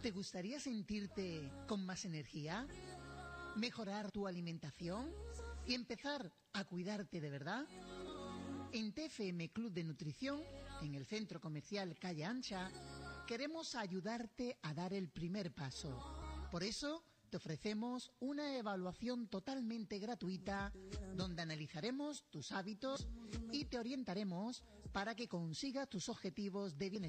¿Te gustaría sentirte con más energía? ¿Mejorar tu alimentación? ¿Y empezar a cuidarte de verdad? En TFM Club de Nutrición, en el Centro Comercial Calle Ancha, queremos ayudarte a dar el primer paso. Por eso, te ofrecemos una evaluación totalmente gratuita donde analizaremos tus hábitos y te orientaremos para que consigas tus objetivos de bienestar.